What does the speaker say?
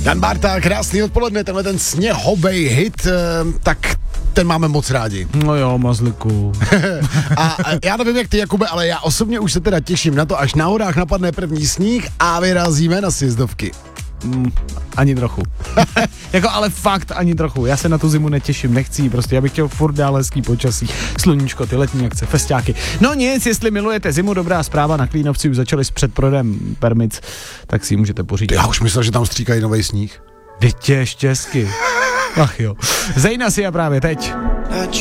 Jan Bárta, krásný odpoledne, tenhle ten sněhovej hit, tak ten máme moc rádi. No jo, mazliku. A já nevím jak ty, Jakube, ale já osobně už se teda těším na to, až na horách napadne první sníh a vyrazíme na sjezdovky. Ani trochu. Jako ale fakt ani trochu. Já se na tu zimu netěším, nechci jí prostě. Já bych chtěl furt dál hezký počasí. Sluníčko, ty letní akce, festiáky. No nic, jestli milujete zimu, dobrá zpráva, na Klínovci už začali s předprodem permic, tak si ji můžete pořídit. Já už myslel, že tam stříkají novej sníh. Větě, štěsky. Ach jo. Zejna si a právě teď.